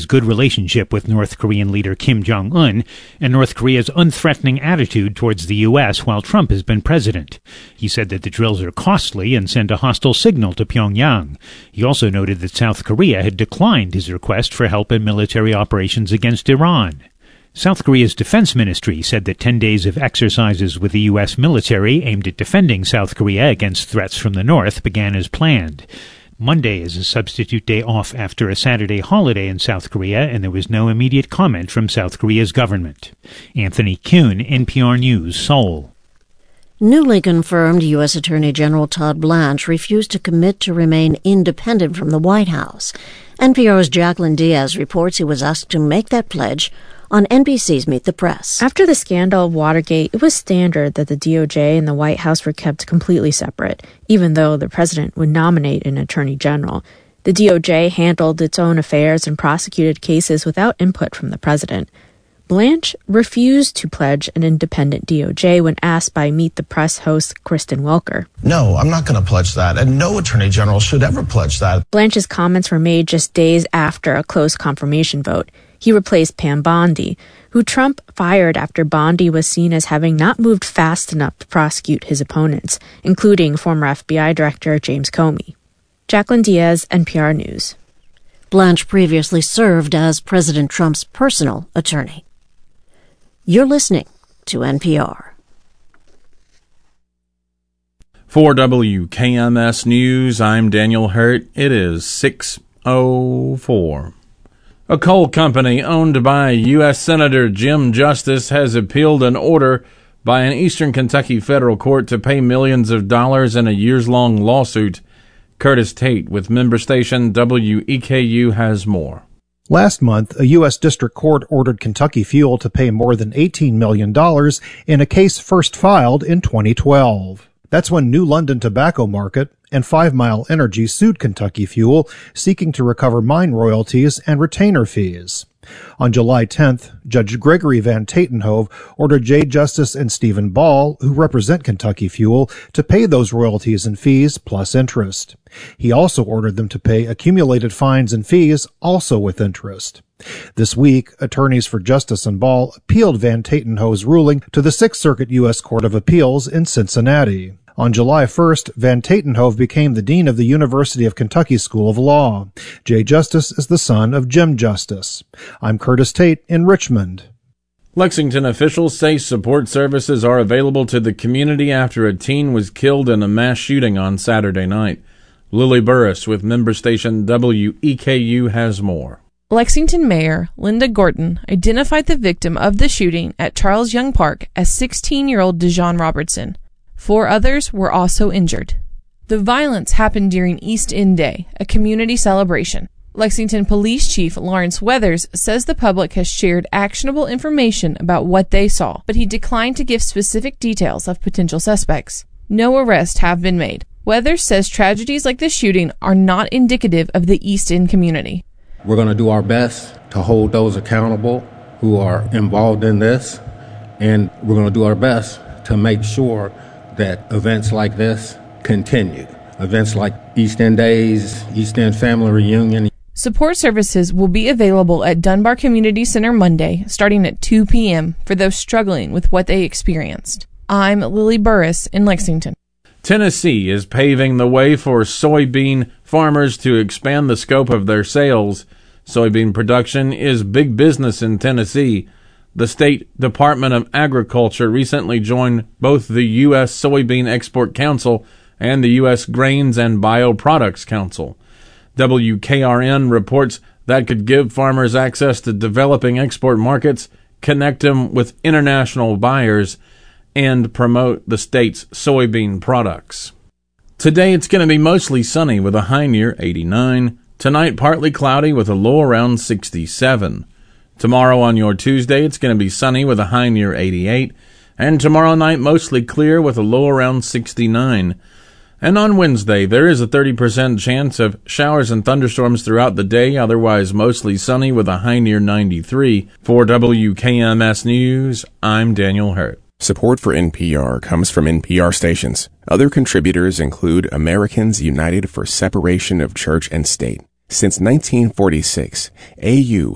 his good relationship with North Korean leader Kim Jong-un and North Korea's unthreatening attitude towards the U.S. while Trump has been president. He said that the drills are costly and send a hostile signal to Pyongyang. He also noted that South Korea had declined his request for help in military operations against Iran. South Korea's defense ministry said that 10 days of exercises with the U.S. military aimed at defending South Korea against threats from the north began as planned. Monday is a substitute day off after a Saturday holiday in South Korea, and there was no immediate comment from South Korea's government. Anthony Kuhn, NPR News, Seoul. Newly confirmed U.S. Attorney General Todd Blanche refused to commit to remain independent from the White House. NPR's Jacqueline Diaz reports he was asked to make that pledge on NBC's Meet the Press. After the scandal of Watergate, it was standard that the DOJ and the White House were kept completely separate, even though the president would nominate an attorney general. The DOJ handled its own affairs and prosecuted cases without input from the president. Blanche refused to pledge an independent DOJ when asked by Meet the Press host Kristen Welker. No, I'm not going to pledge that, and no attorney general should ever pledge that. Blanche's comments were made just days after a close confirmation vote. He replaced Pam Bondi, who Trump fired after Bondi was seen as having not moved fast enough to prosecute his opponents, including former FBI Director James Comey. Jacqueline Diaz, NPR News. Blanche previously served as President Trump's personal attorney. You're listening to NPR. For WKMS News, I'm Daniel Hurt. It is 6:04. A coal company owned by U.S. Senator Jim Justice has appealed an order by an Eastern Kentucky federal court to pay millions of dollars in a years-long lawsuit. Curtis Tate with member station WEKU has more. Last month, a U.S. District Court ordered Kentucky Fuel to pay more than $18 million in a case first filed in 2012. That's when New London Tobacco Market and 5 Mile Energy sued Kentucky Fuel, seeking to recover mine royalties and retainer fees. On July 10th, Judge Gregory Van Tatenhove ordered Jay Justice and Stephen Ball, who represent Kentucky Fuel, to pay those royalties and fees plus interest. He also ordered them to pay accumulated fines and fees, also with interest. This week, attorneys for Justice and Ball appealed Van Tatenhove's ruling to the Sixth Circuit U.S. Court of Appeals in Cincinnati. On July 1st, Van Tatenhove became the dean of the University of Kentucky School of Law. Jay Justice is the son of Jim Justice. I'm Curtis Tate in Richmond. Lexington officials say support services are available to the community after a teen was killed in a mass shooting on Saturday night. Lily Burris with member station WEKU has more. Lexington Mayor Linda Gorton identified the victim of the shooting at Charles Young Park as 16-year-old Dejon Robertson. 4 others were also injured. The violence happened during East End Day, a community celebration. Lexington Police Chief Lawrence Weathers says the public has shared actionable information about what they saw, but he declined to give specific details of potential suspects. No arrests have been made. Weathers says tragedies like this shooting are not indicative of the East End community. We're going to do our best to hold those accountable who are involved in this, and we're going to do our best to make sure that events like this continue. Events like East End Days, East End Family Reunion. Support services will be available at Dunbar Community Center Monday, starting at 2 p.m. for those struggling with what they experienced. I'm Lily Burris in Lexington. Tennessee is paving the way for soybean farmers to expand the scope of their sales. Soybean production is big business in Tennessee. The State Department of Agriculture recently joined both the U.S. Soybean Export Council and the U.S. Grains and Bioproducts Council. WKRN reports that could give farmers access to developing export markets, connect them with international buyers, and promote the state's soybean products. Today it's going to be mostly sunny with a high near 89. Tonight partly cloudy with a low around 67. Tomorrow on your Tuesday, it's going to be sunny with a high near 88, and tomorrow night mostly clear with a low around 69. And on Wednesday, there is a 30% chance of showers and thunderstorms throughout the day, otherwise mostly sunny with a high near 93. For WKMS News, I'm Daniel Hurt. Support for NPR comes from NPR stations. Other contributors include Americans United for Separation of Church and State. Since 1946, AU